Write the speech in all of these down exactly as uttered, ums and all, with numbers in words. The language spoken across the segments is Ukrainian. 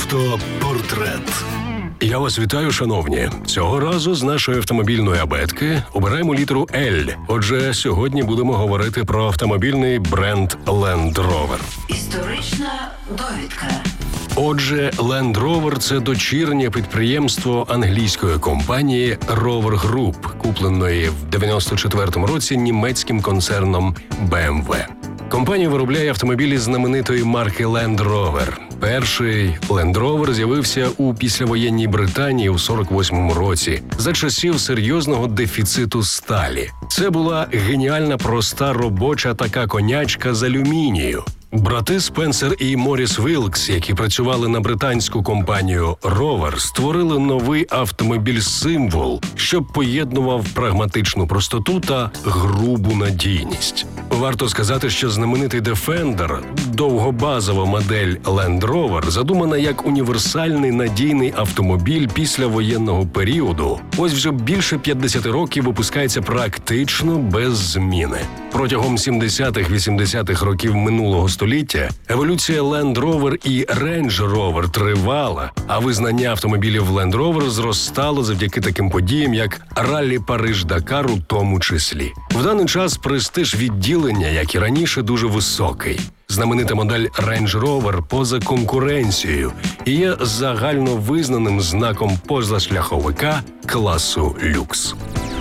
Автопортрет. Я вас вітаю, шановні. Цього разу з нашої автомобільної абетки обираємо літеру L. Отже, сьогодні будемо говорити про автомобільний бренд Land Rover. Історична довідка. Отже, Land Rover – це дочірнє підприємство англійської компанії Rover Group, купленої в дев'яносто четвертому році німецьким концерном бі ем ве. Компанія виробляє автомобілі знаменитої марки Land Rover. Перший Land Rover з'явився у післявоєнній Британії у сорок восьмому році за часів серйозного дефіциту сталі. Це була геніальна проста робоча така конячка з алюмінію. Брати Спенсер і Моріс Вілкс, які працювали на британську компанію Rover, створили новий автомобіль-символ, що поєднував прагматичну простоту та грубу надійність. Варто сказати, що знаменитий Defender, довгобазова модель Land Rover, задумана як універсальний надійний автомобіль післявоєнного періоду, ось вже більше п'ятдесят років випускається практично без зміни. Протягом сімдесятих-вісімдесятих років минулого століття еволюція Land Rover і Range Rover тривала, а визнання автомобілів Land Rover зростало завдяки таким подіям, як Раллі Париж-Дакар у тому числі. В даний час престиж відділення, як і раніше, дуже високий. Знаменита модель Range Rover поза конкуренцією і є загально визнаним знаком позашляховика класу люкс.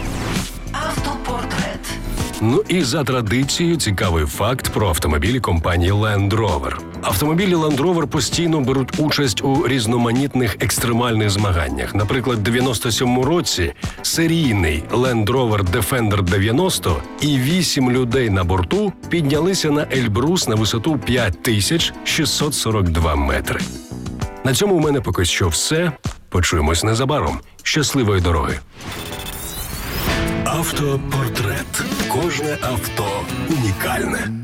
Автопортрет. Ну і за традицією цікавий факт про автомобілі компанії Land Rover. Автомобілі Land Rover постійно беруть участь у різноманітних екстремальних змаганнях. Наприклад, в дев'яносто сьомому році серійний Land Rover Defender дев'яносто і вісім людей на борту піднялися на Ельбрус на висоту п'ять тисяч шістсот сорок два метри. На цьому у мене поки що все. Почуємось незабаром. Щасливої дороги! Автопортрет. Кожне авто унікальне.